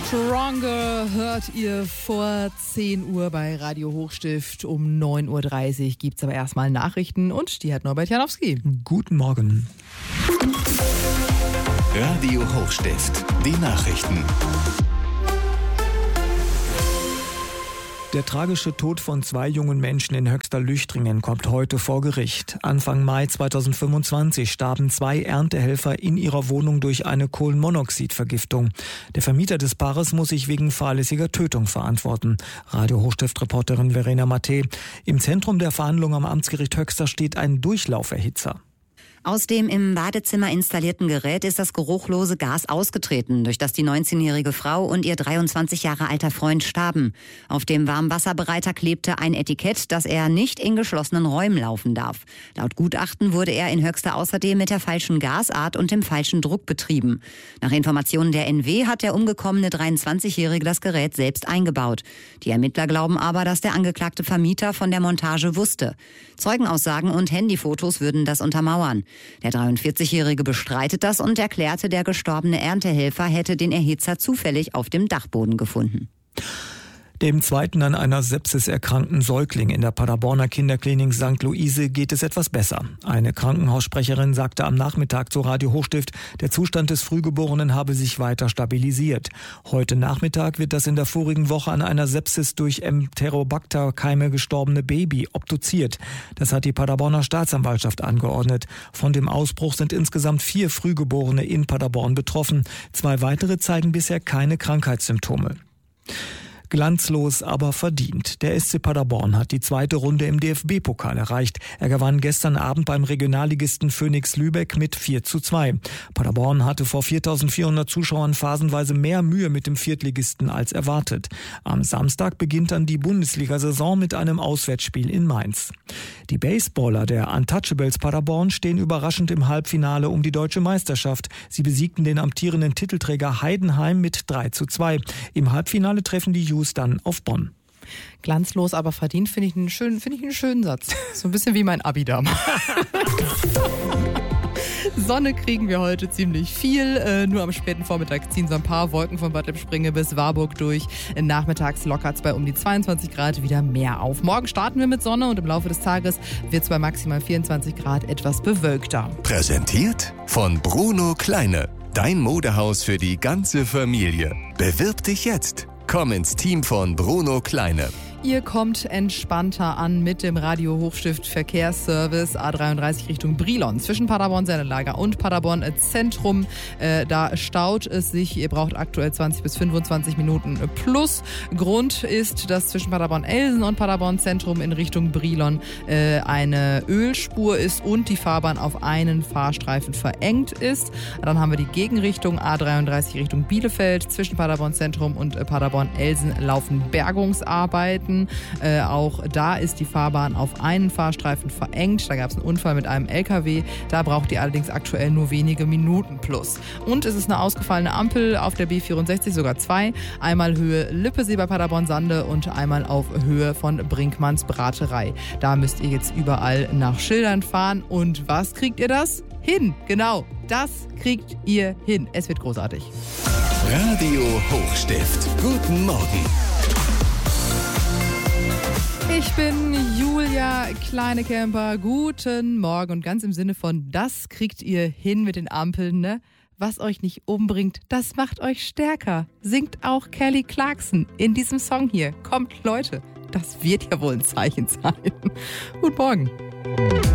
Stronger hört ihr vor 10 Uhr bei Radio Hochstift. Um 9.30 Uhr gibt es aber erstmal Nachrichten und die hat Norbert Janowski. Guten Morgen. Radio Hochstift, die Nachrichten. Der tragische Tod von 2 jungen Menschen in Höxter-Lüchtringen kommt heute vor Gericht. Anfang Mai 2025 starben 2 Erntehelfer in ihrer Wohnung durch eine Kohlenmonoxidvergiftung. Der Vermieter des Paares muss sich wegen fahrlässiger Tötung verantworten. Radio Hochstift-Reporterin Verena Matte. Im Zentrum der Verhandlung am Amtsgericht Höxter steht ein Durchlauferhitzer. Aus dem im Badezimmer installierten Gerät ist das geruchlose Gas ausgetreten, durch das die 19-jährige Frau und ihr 23 Jahre alter Freund starben. Auf dem Warmwasserbereiter klebte ein Etikett, dass er nicht in geschlossenen Räumen laufen darf. Laut Gutachten wurde er in Höxter außerdem mit der falschen Gasart und dem falschen Druck betrieben. Nach Informationen der NW hat der umgekommene 23-Jährige das Gerät selbst eingebaut. Die Ermittler glauben aber, dass der angeklagte Vermieter von der Montage wusste. Zeugenaussagen und Handyfotos würden das untermauern. Der 43-Jährige bestreitet das und erklärte, der gestorbene Erntehelfer hätte den Erhitzer zufällig auf dem Dachboden gefunden. Dem zweiten an einer Sepsis erkrankten Säugling in der Paderborner Kinderklinik St. Luise geht es etwas besser. Eine Krankenhaussprecherin sagte am Nachmittag zu Radio Hochstift, der Zustand des Frühgeborenen habe sich weiter stabilisiert. Heute Nachmittag wird das in der vorigen Woche an einer Sepsis durch Enterobacter-Keime gestorbene Baby obduziert. Das hat die Paderborner Staatsanwaltschaft angeordnet. Von dem Ausbruch sind insgesamt 4 Frühgeborene in Paderborn betroffen. 2 weitere zeigen bisher keine Krankheitssymptome. Glanzlos, aber verdient. Der SC Paderborn hat die 2. Runde im DFB-Pokal erreicht. Er gewann gestern Abend beim Regionalligisten Phoenix Lübeck mit 4:2. Paderborn hatte vor 4.400 Zuschauern phasenweise mehr Mühe mit dem Viertligisten als erwartet. Am Samstag beginnt dann die Bundesliga-Saison mit einem Auswärtsspiel in Mainz. Die Baseballer der Untouchables Paderborn stehen überraschend im Halbfinale um die deutsche Meisterschaft. Sie besiegten den amtierenden Titelträger Heidenheim mit 3:2. Im Halbfinale treffen die Jus dann auf Bonn. Glanzlos, aber verdient finde ich einen schönen Satz. So ein bisschen wie mein Abi damals. Sonne kriegen wir heute ziemlich viel. Nur am späten Vormittag ziehen so ein paar Wolken von Bad Lippspringe bis Warburg durch. Nachmittags lockert es bei um die 22 Grad wieder mehr auf. Morgen starten wir mit Sonne und im Laufe des Tages wird es bei maximal 24 Grad etwas bewölkter. Präsentiert von Bruno Kleine. Dein Modehaus für die ganze Familie. Bewirb dich jetzt. Komm ins Team von Bruno Kleine. Ihr kommt entspannter an mit dem Radio Hochstift Verkehrsservice A33 Richtung Brilon. Zwischen Paderborn Sennelager und Paderborn Zentrum. Da staut es sich. Ihr braucht aktuell 20 bis 25 Minuten plus. Grund ist, dass zwischen Paderborn Elsen und Paderborn Zentrum in Richtung Brilon eine Ölspur ist und die Fahrbahn auf einen Fahrstreifen verengt ist. Dann haben wir die Gegenrichtung A33 Richtung Bielefeld. Zwischen Paderborn Zentrum und Paderborn Elsen laufen Bergungsarbeiten. Auch da ist die Fahrbahn auf einen Fahrstreifen verengt. Da gab es einen Unfall mit einem LKW. Da braucht ihr allerdings aktuell nur wenige Minuten plus. Und es ist eine ausgefallene Ampel auf der B64, sogar 2. Einmal Höhe Lippesee bei Paderborn-Sande und einmal auf Höhe von Brinkmanns Braterei. Da müsst ihr jetzt überall nach Schildern fahren. Und was kriegt ihr das? Hin, genau. Das kriegt ihr hin. Es wird großartig. Radio Hochstift. Guten Morgen. Ich bin Julia Kleinekemper. Guten Morgen und ganz im Sinne von, das kriegt ihr hin mit den Ampeln, ne? Was euch nicht umbringt, das macht euch stärker. Singt auch Kelly Clarkson in diesem Song hier. Kommt Leute, das wird ja wohl ein Zeichen sein. Guten Morgen.